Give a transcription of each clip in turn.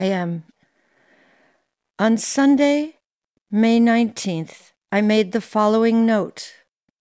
I am. On Sunday, May 19th, I made the following note.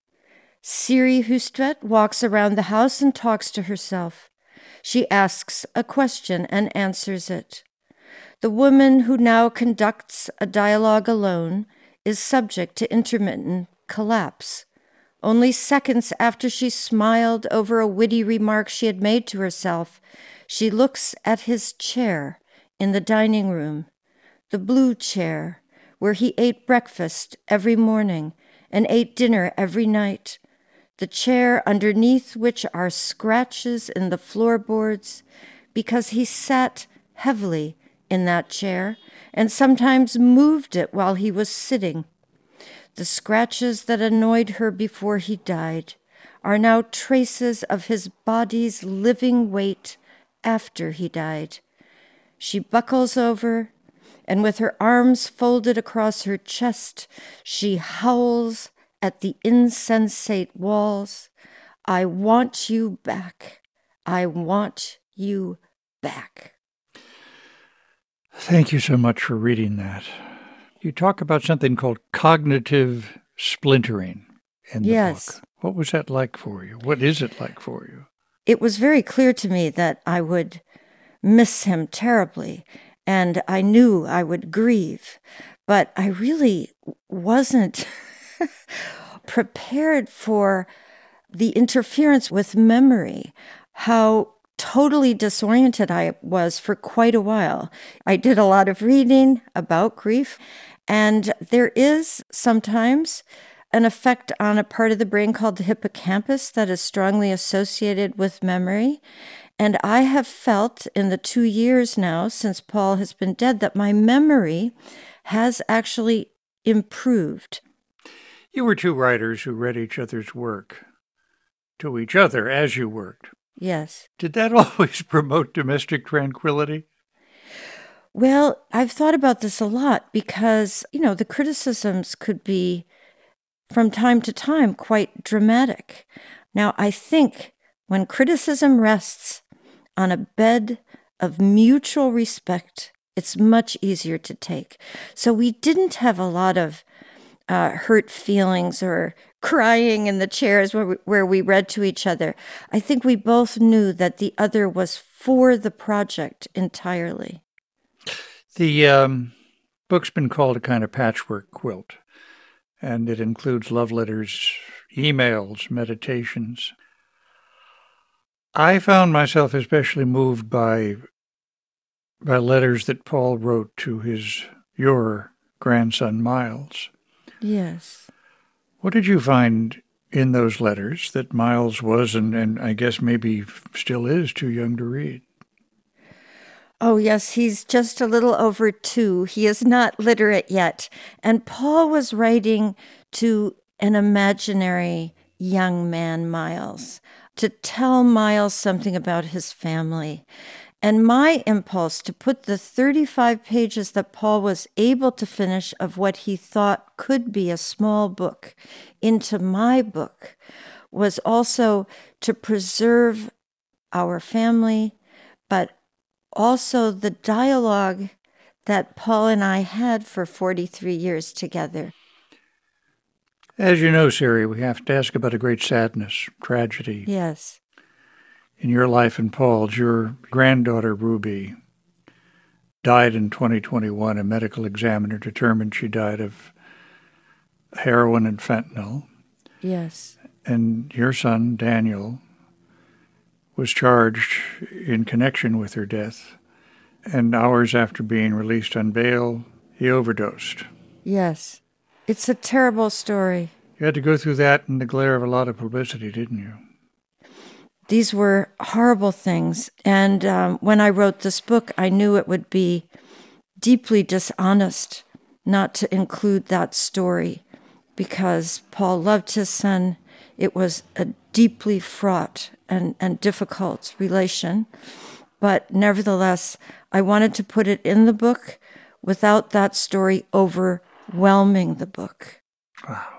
Siri Hustvedt walks around the house and talks to herself. She asks a question and answers it. The woman who now conducts a dialogue alone is subject to intermittent collapse. Only seconds after she smiled over a witty remark she had made to herself, she looks at his chair in the dining room, the blue chair where he ate breakfast every morning and ate dinner every night, the chair underneath which are scratches in the floorboards because he sat heavily in that chair and sometimes moved it while he was sitting. The scratches that annoyed her before he died are now traces of his body's living weight after he died. She buckles over, and with her arms folded across her chest, she howls at the insensate walls. I want you back. I want you back. Thank you so much for reading that. You talk about something called cognitive splintering in the book. What was that like for you? What is it like for you? It was very clear to me that I would miss him terribly, and I knew I would grieve, but I really wasn't prepared for the interference with memory, how totally disoriented I was for quite a while. I did a lot of reading about grief, and there is sometimes an effect on a part of the brain called the hippocampus that is strongly associated with memory. And I have felt in the 2 years now since Paul has been dead that my memory has actually improved. You were two writers who read each other's work to each other as you worked. Yes. Did that always promote domestic tranquility? Well, I've thought about this a lot because, the criticisms could be, from time to time, quite dramatic. Now, I think when criticism rests on a bed of mutual respect, it's much easier to take. So we didn't have a lot of hurt feelings or crying in the chairs where we read to each other. I think we both knew that the other was for the project entirely. The book's been called a kind of patchwork quilt, and it includes love letters, emails, meditations. I found myself especially moved by letters that Paul wrote to your grandson, Miles. Yes. What did you find in those letters that Miles was, and I guess maybe still is, too young to read? Oh, yes, he's just a little over 2. He is not literate yet. And Paul was writing to an imaginary young man, Miles, to tell Miles something about his family. And my impulse to put the 35 pages that Paul was able to finish of what he thought could be a small book into my book was also to preserve our family, but also the dialogue that Paul and I had for 43 years together. As you know, Siri, we have to ask about a great sadness, tragedy. Yes. In your life and Paul's, your granddaughter, Ruby, died in 2021. A medical examiner determined she died of heroin and fentanyl. Yes. And your son, Daniel, was charged in connection with her death. And hours after being released on bail, he overdosed. Yes. It's a terrible story. You had to go through that in the glare of a lot of publicity, didn't you? These were horrible things. And when I wrote this book, I knew it would be deeply dishonest not to include that story because Paul loved his son. It was a deeply fraught and difficult relation. But nevertheless, I wanted to put it in the book without that story overwhelming the book. Wow.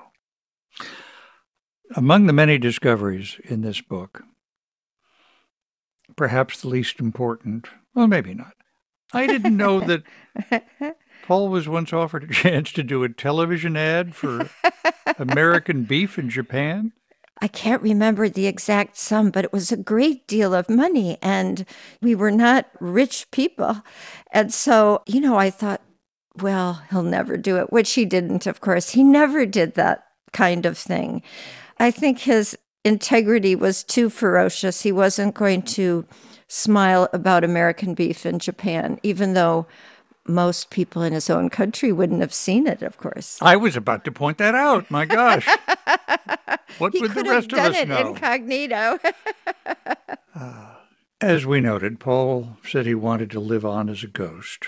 Among the many discoveries in this book, perhaps the least important, well, maybe not, I didn't know that Paul was once offered a chance to do a television ad for American beef in Japan. I can't remember the exact sum, but it was a great deal of money, and we were not rich people. And so, I thought, well, he'll never do it, which he didn't, of course. He never did that kind of thing. I think his integrity was too ferocious. He wasn't going to smile about American beef in Japan, even though most people in his own country wouldn't have seen it, of course. I was about to point that out. My gosh. What would the rest of us know? He could have done it incognito. As we noted, Paul said he wanted to live on as a ghost.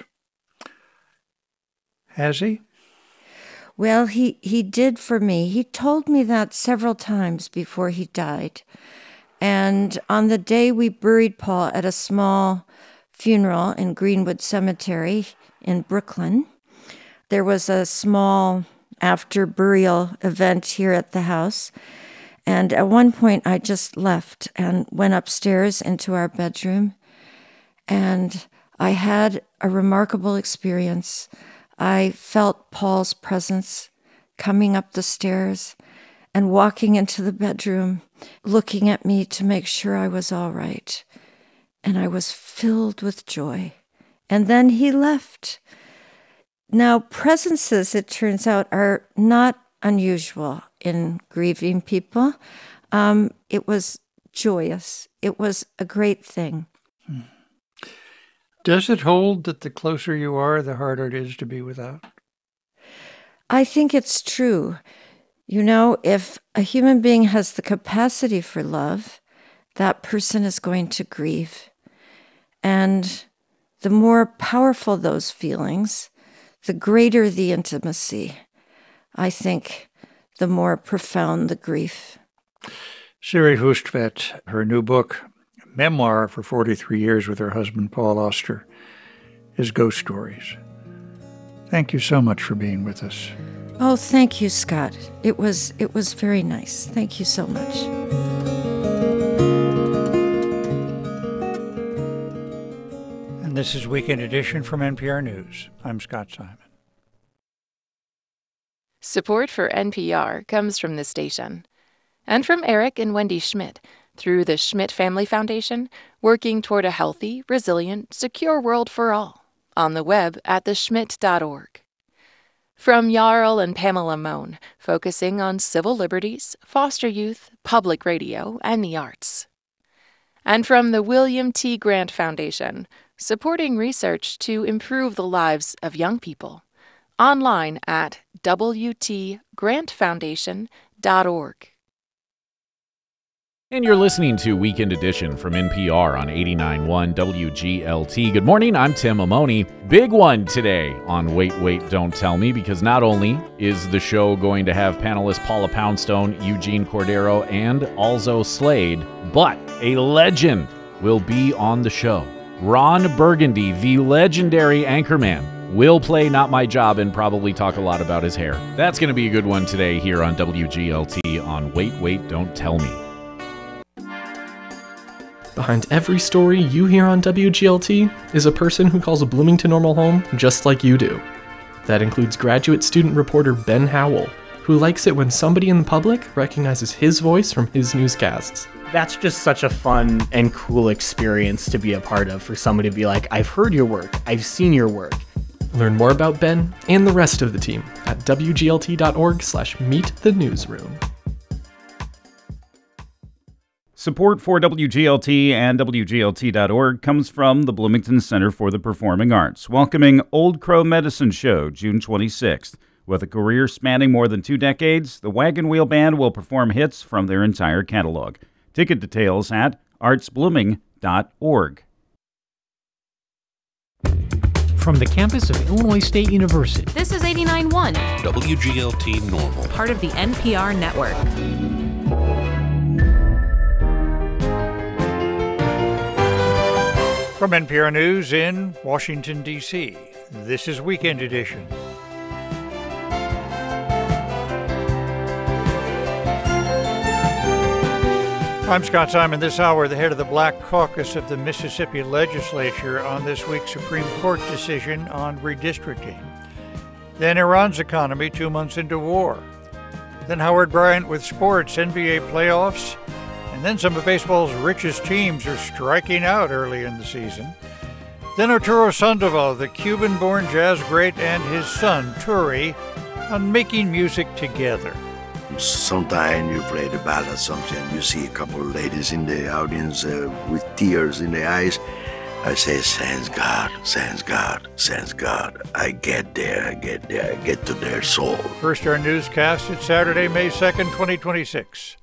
Has he? Well, he did for me. He told me that several times before he died. And on the day we buried Paul at a small funeral in Greenwood Cemetery in Brooklyn, there was a small after-burial event here at the house. And at one point, I just left and went upstairs into our bedroom. And I had a remarkable experience. I felt Paul's presence coming up the stairs and walking into the bedroom, looking at me to make sure I was all right. And I was filled with joy. And then he left. Now, presences, it turns out, are not unusual in grieving people. It was joyous. It was a great thing. Does it hold that the closer you are, the harder it is to be without? I think it's true. If a human being has the capacity for love, that person is going to grieve. And the more powerful those feelings, the greater the intimacy. I think the more profound the grief. Siri Hustvedt, her new book, memoir for 43 years with her husband, Paul Auster, is Ghost Stories. Thank you so much for being with us. Oh, thank you, Scott. It was very nice. Thank you so much. And this is Weekend Edition from NPR News. I'm Scott Simon. Support for NPR comes from this station and from Eric and Wendy Schmidt through the Schmidt Family Foundation, working toward a healthy, resilient, secure world for all, on the web at theschmidt.org. From Jarl and Pamela Mohn, focusing on civil liberties, foster youth, public radio, and the arts. And from the William T. Grant Foundation, supporting research to improve the lives of young people. Online at wtgrantfoundation.org. And you're listening to Weekend Edition from NPR on 89.1 WGLT. Good morning, I'm Tim Amoni. Big one today on Wait, Wait, Don't Tell Me, because not only is the show going to have panelists Paula Poundstone, Eugene Cordero, and Alzo Slade, but a legend will be on the show. Ron Burgundy, the legendary anchorman, will play Not My Job and probably talk a lot about his hair. That's going to be a good one today here on WGLT on Wait, Wait, Don't Tell Me. Behind every story you hear on WGLT is a person who calls a Bloomington Normal home just like you do. That includes graduate student reporter Ben Howell, who likes it when somebody in the public recognizes his voice from his newscasts. That's just such a fun and cool experience to be a part of, for somebody to be like, I've heard your work, I've seen your work. Learn more about Ben and the rest of the team at wglt.org/meetthenewsroom. Support for WGLT and WGLT.org comes from the Bloomington Center for the Performing Arts, welcoming Old Crow Medicine Show, June 26th. With a career spanning more than 2 decades, the Wagon Wheel Band will perform hits from their entire catalog. Ticket details at artsblooming.org. From the campus of Illinois State University, this is 89.1 WGLT Normal, part of the NPR network. From NPR News in Washington, D.C., this is Weekend Edition. I'm Scott Simon. This hour, the head of the Black Caucus of the Mississippi Legislature on this week's Supreme Court decision on redistricting. Then Iran's economy 2 months into war. Then Howard Bryant with sports, NBA playoffs. And then some of baseball's richest teams are striking out early in the season. Then Arturo Sandoval, the Cuban-born jazz great, and his son, Turi, on making music together. Sometimes you play the ballad, sometimes you see a couple of ladies in the audience with tears in their eyes. I say, thanks God, thanks God, thanks God. I get there, I get to their soul. First, our newscast. It's Saturday, May 2nd, 2026.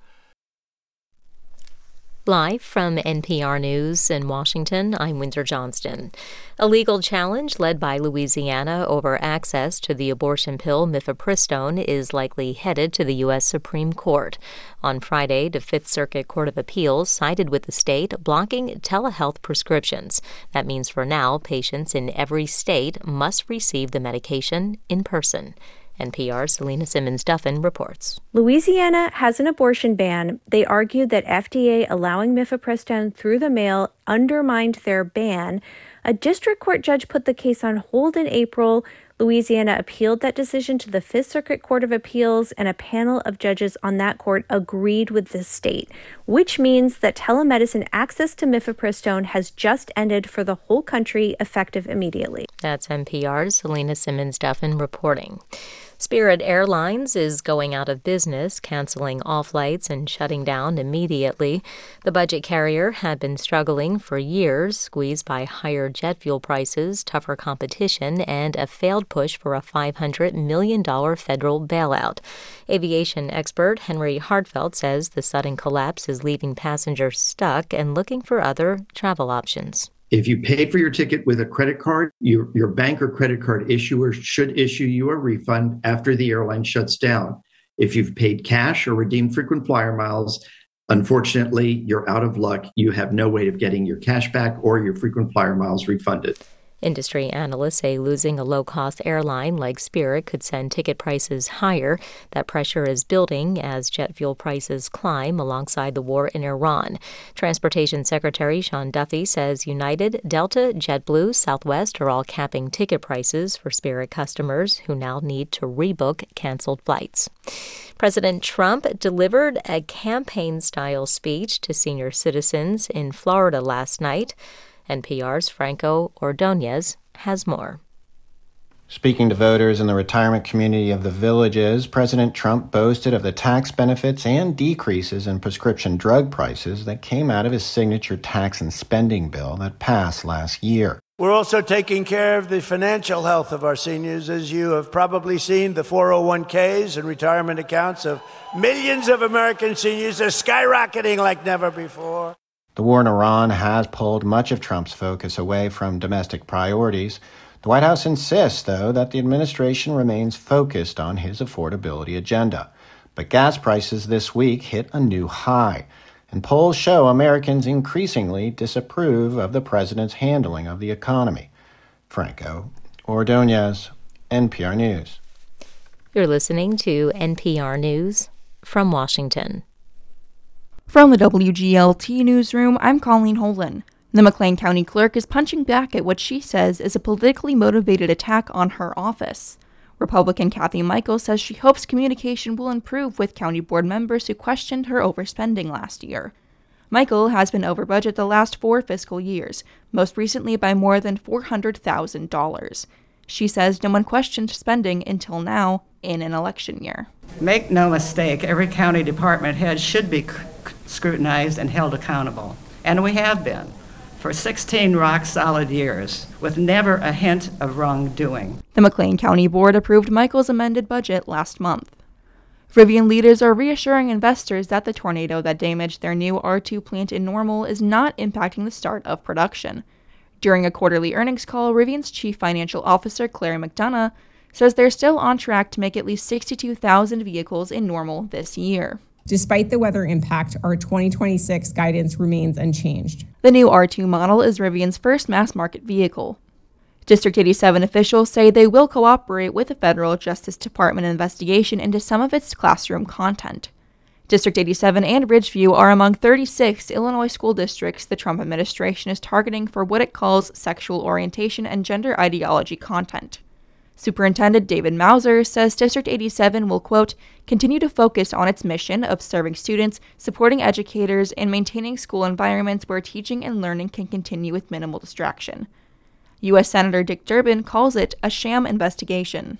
Live from NPR News in Washington, I'm Winter Johnston. A legal challenge led by Louisiana over access to the abortion pill mifepristone is likely headed to the U.S. Supreme Court. On Friday, the Fifth Circuit Court of Appeals sided with the state, blocking telehealth prescriptions. That means for now, patients in every state must receive the medication in person. NPR's Selena Simmons-Duffin reports. Louisiana has an abortion ban. They argued that FDA allowing mifepristone through the mail undermined their ban. A district court judge put the case on hold in April. Louisiana appealed that decision to the Fifth Circuit Court of Appeals, and a panel of judges on that court agreed with the state, which means that telemedicine access to mifepristone has just ended for the whole country, effective immediately. That's NPR's Selena Simmons-Duffin reporting. Spirit Airlines is going out of business, canceling all flights and shutting down immediately. The budget carrier had been struggling for years, squeezed by higher jet fuel prices, tougher competition, and a failed push for a $500 million federal bailout. Aviation expert Henry Hartfeld says the sudden collapse is leaving passengers stuck and looking for other travel options. If you paid for your ticket with a credit card, your bank or credit card issuer should issue you a refund after the airline shuts down. If you've paid cash or redeemed frequent flyer miles, unfortunately, you're out of luck. You have no way of getting your cash back or your frequent flyer miles refunded. Industry analysts say losing a low-cost airline like Spirit could send ticket prices higher. That pressure is building as jet fuel prices climb alongside the war in Iran. Transportation Secretary Sean Duffy says United, Delta, JetBlue, Southwest are all capping ticket prices for Spirit customers who now need to rebook canceled flights. President Trump delivered a campaign-style speech to senior citizens in Florida last night. NPR's Franco Ordonez has more. Speaking to voters in the retirement community of the Villages, President Trump boasted of the tax benefits and decreases in prescription drug prices that came out of his signature tax and spending bill that passed last year. We're also taking care of the financial health of our seniors. As you have probably seen, the 401ks and retirement accounts of millions of American seniors are skyrocketing like never before. The war in Iran has pulled much of Trump's focus away from domestic priorities. The White House insists, though, that the administration remains focused on his affordability agenda. But gas prices this week hit a new high, and polls show Americans increasingly disapprove of the president's handling of the economy. Franco Ordonez, NPR News. You're listening to NPR News from Washington. From the WGLT newsroom, I'm Colleen Holan. The McLean County Clerk is punching back at what she says is a politically motivated attack on her office. Republican Kathy Michael says she hopes communication will improve with county board members who questioned her overspending last year. Michael has been over budget the last 4 fiscal years, most recently by more than $400,000. She says no one questioned spending until now in an election year. Make no mistake, every county department head should be scrutinized and held accountable. And we have been for 16 rock-solid years, with never a hint of wrongdoing. The McLean County Board approved Michael's amended budget last month. Rivian leaders are reassuring investors that the tornado that damaged their new R2 plant in Normal is not impacting the start of production. During a quarterly earnings call, Rivian's chief financial officer, Clary McDonough, says they're still on track to make at least 62,000 vehicles in Normal this year. Despite the weather impact, our 2026 guidance remains unchanged. The new R2 model is Rivian's first mass-market vehicle. District 87 officials say they will cooperate with the Federal Justice Department investigation into some of its classroom content. District 87 and Ridgeview are among 36 Illinois school districts the Trump administration is targeting for what it calls sexual orientation and gender ideology content. Superintendent David Mauser says District 87 will, quote, continue to focus on its mission of serving students, supporting educators, and maintaining school environments where teaching and learning can continue with minimal distraction. U.S. Senator Dick Durbin calls it a sham investigation.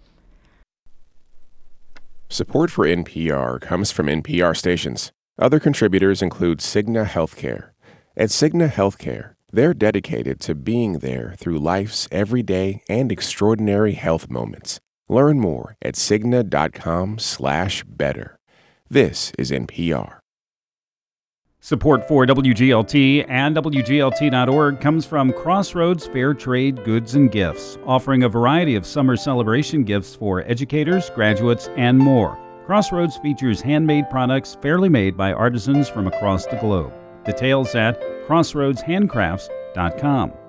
Support for NPR comes from NPR stations. Other contributors include Cigna Healthcare. At Cigna Healthcare, they're dedicated to being there through life's everyday and extraordinary health moments. Learn more at Cigna.com/better. This is NPR. Support for WGLT and WGLT.org comes from Crossroads Fair Trade Goods and Gifts, offering a variety of summer celebration gifts for educators, graduates, and more. Crossroads features handmade products fairly made by artisans from across the globe. Details at crossroadshandcrafts.com.